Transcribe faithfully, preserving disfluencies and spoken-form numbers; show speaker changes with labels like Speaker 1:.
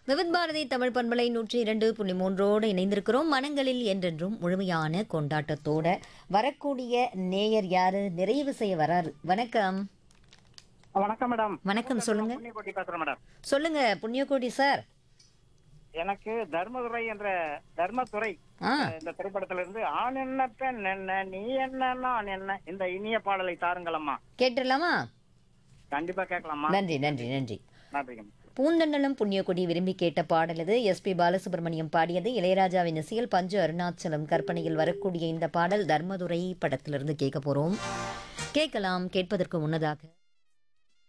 Speaker 1: விவித் பாரதி தமிழ் பண்பலை நூற்றி இரண்டு புள்ளி மூன்றோடு இணைந்திருக்கிறோம். மனங்களில் என்றென்றும் முழுமையான கொண்டாட்டத்தோட வரக்கூடிய நேயர் யாரு நிறைவு செய்ய வராரு. வணக்கம்.
Speaker 2: வணக்கம் மேடம்.
Speaker 1: வணக்கம், சொல்லுங்க.
Speaker 2: புண்ணியகோட்டி பேசுறேன் மேடம்.
Speaker 1: சொல்லுங்க புண்ணியகோடி சார்.
Speaker 2: எனக்கு தர்மதுரை என்ற தர்மதுரை
Speaker 1: ஆ
Speaker 2: இந்த திரைப்படத்துல இருந்து ஆண் என்ன பெண் என்ன நீ என்ன நான் என்ன இந்த இனிய பாடலை தாருங்களம்மா.
Speaker 1: கேட்டுடலாமா?
Speaker 2: கண்டிப்பா கேட்கலாமா?
Speaker 1: நன்றி நன்றி நன்றி.
Speaker 2: நன்றிங்க.
Speaker 1: பூந்தண்டலம் புண்ணியகொடி விரும்பி கேட்ட பாடல் இது. எஸ் பி பாலசுப்ரமணியம் பாடியது. இளையராஜாவின் இசையில் பஞ்சு அருணாச்சலம் கற்பனையில் வரக்கூடிய இந்த பாடல் தர்மதுரை படத்திலிருந்து கேட்க போறோம். கேட்கலாம். கேட்பதற்கு முன்னதாக